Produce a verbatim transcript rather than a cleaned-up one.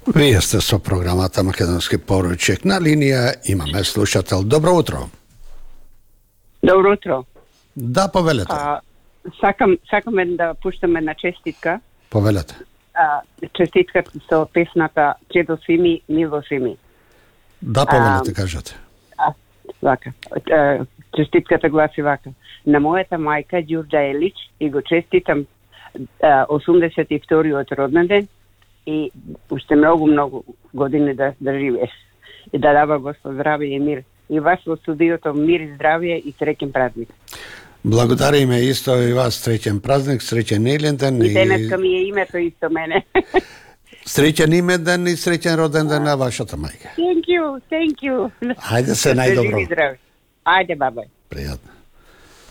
Вие сте со програмата Македонски поручек на линија. Имаме слушател. Добро утро. Добро утро. Да, повелете. А, сакам, сакам да пуштам една честитка. Повелете. А, честитка со песната Чедо си ми, мило си ми. Да, повелете, кажете. А, вака. А, честитката гласи вака. На мојата мајка Ѓурѓа Елич и го честитам а, осумдесет и вториот роден ден и уште многу, многу години да, да живееш. И да дава Господ здравје и мир. И вас во студиото мир и здравје и среќен празник. Благодариме исто и вас, среќен празник, среќен илен ден. И денеска ми е името исто мене. Среќен имен ден и среќен роден ден на вашата мајка. Thank you, thank you. Хајде се најдобро. Ајде, бабај. Пријатно.